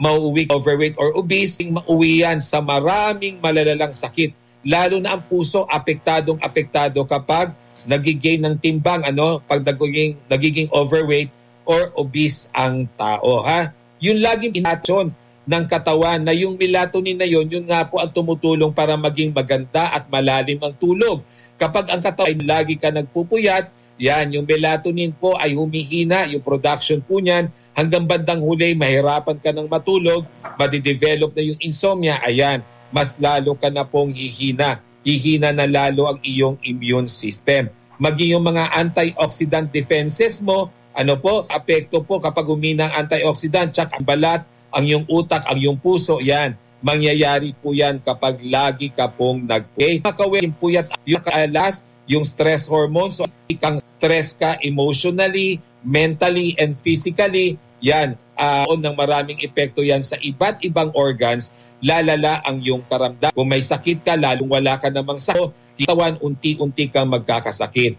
mauuwi overweight or obese, mauwi yan sa maraming malalalang sakit. Lalo na ang puso, apektado kapag nagigain ng timbang, pag nagiging overweight or obese ang tao. Yung laging inatyon ng katawan na yung melatonin na yun nga po ang tumutulong para maging maganda at malalim ang tulog. Kapag ang katawan ay lagi ka nagpupuyat, yan, yung melatonin po ay humihina, yung production po niyan, hanggang bandang huli, mahirapan ka ng matulog, madidevelop na yung insomnia, ayan, mas lalo ka na pong hihina na lalo ang iyong immune system. Maging yung mga antioxidant defenses mo, apekto po kapag humina ang antioxidant, tsak ang balat, ang iyong utak, ang iyong puso, yan. Mangyayari po yan kapag lagi ka pong makawin puyat yung kaalas, yung stress hormones, so kang stress ka emotionally, mentally, and physically, yan, ng maraming epekto yan sa iba't ibang organs, lalala ang iyong karamdaman. Kung may sakit ka, lalong wala ka namang sakit, katawan, unti-unti kang magkakasakit.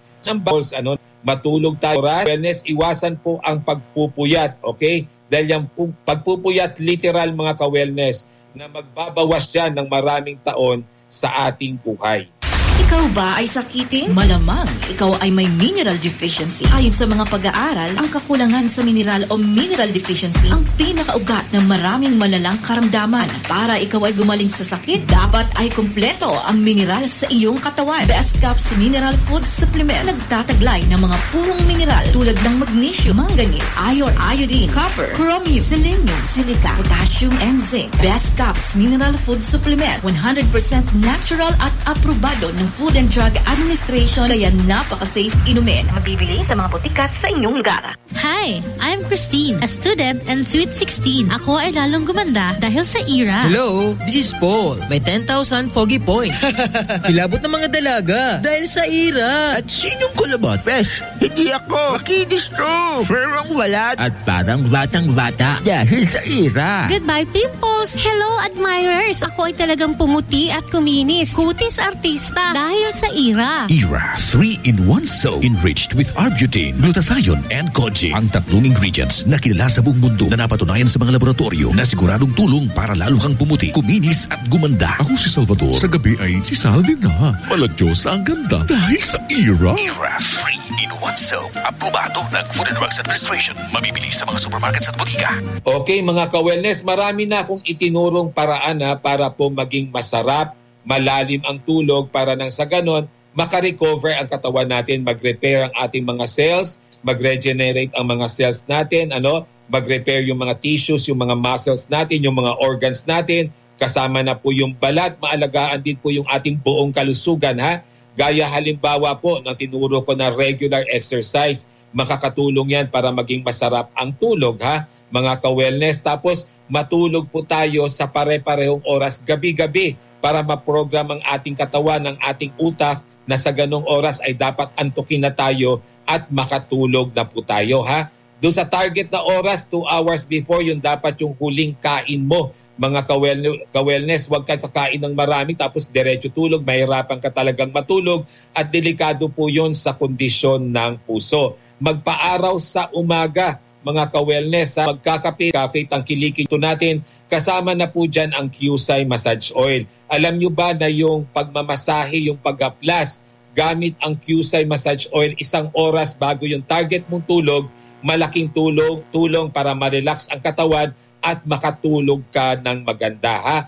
Matulog tayo, wellness, iwasan po ang pagpupuyat, okay? Dahil yung pagpupuyat, literal mga ka-wellness, na magbabawas yan ng maraming taon sa ating buhay. Ikaw ba ay sakitin? Malamang ikaw ay may mineral deficiency. Ayon sa mga pag-aaral, ang kakulangan sa mineral o mineral deficiency ang pinakaugat ng maraming malalang karamdaman. Para ikaw ay gumaling sa sakit, dapat ay kumpleto ang mineral sa iyong katawan. Best Cups Mineral Food Supplement nagtataglay ng mga purong mineral tulad ng magnesium, manganese, iron, iodine, copper, chromium, selenium, silica, potassium, and zinc. Best Cups Mineral Food Supplement, 100% natural at aprobado ng Food and Drug Administration, kaya napaka-safe inumin. Mabibili sa mga botika sa inyong lugar. Hi, I'm Christine, a student and Sweet 16. Ako ay lalong gumanda dahil sa IRA. Hello, this is Paul. May 10,000 foggy points. Kilabot ng mga dalaga dahil sa IRA. At sinong kulabot? Fresh, hindi ako. Makinis to. Ferang walat. At parang batang-bata dahil sa IRA. Goodbye, pimples. Hello, admirers. Ako ay talagang pumuti at kuminis. Kutis artista dahil sa IRA. IRA 3-in-1 soap enriched with arbutin, glutathione, and koji. Ang tatlong ingredients na kilala sa buong mundo na napatunayan sa mga laboratorio na siguradong tulong para lalo kang pumuti, kuminis at gumanda. Ako si Salvador. Sa gabi ay si Salvi na. Maladyosa ang ganda dahil sa IRA. IRA 3-in-1 soap. Aprobado ng Food and Drugs Administration. Mabibili sa mga supermarkets at butika. Okay mga ka-wellness, marami na akong itinurong paraan para po maging masarap, malalim ang tulog para nang sa ganon, makarecover ang katawan natin, mag-repair ang ating mga cells, mag-regenerate ang mga cells natin, mag-repair yung mga tissues, yung mga muscles natin, yung mga organs natin, kasama na po yung balat, maalagaan din po yung ating buong kalusugan, Gaya halimbawa po ng tinuro ko na regular exercise, makakatulong yan para maging masarap ang tulog, mga ka-wellness. Tapos matulog po tayo sa pare-parehong oras gabi-gabi para ma-program ang ating katawan, ng ating utak na sa ganong oras ay dapat antukin na tayo at makatulog na po tayo, Doon sa target na oras, 2 hours before, yun dapat yung huling kain mo. Mga ka-wellness, huwag ka kakain ng marami tapos diretso tulog, mahirapan ka talagang matulog at delikado po yun sa kondisyon ng puso. Magpaaraw sa umaga, mga ka-wellness, magkakape, cafe, tangkilikin ito natin. Kasama na po dyan ang QSI Massage Oil. Alam nyo ba na yung pagmamasahe, yung pag-aplas, gamit ang QSI Massage Oil 1 oras bago yung target mong tulog, malaking tulong para ma-relax ang katawan at makatulog ka ng maganda,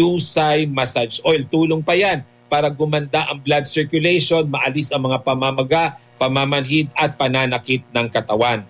QSI Massage Oil. Tulong pa yan para gumanda ang blood circulation, maalis ang mga pamamaga, pamamanhid at pananakit ng katawan.